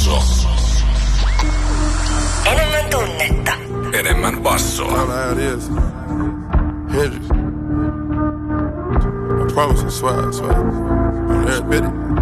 Enemmän tunnetta. Enemmän bassoa. Hendrix. I promise, I swear. I'm every bit.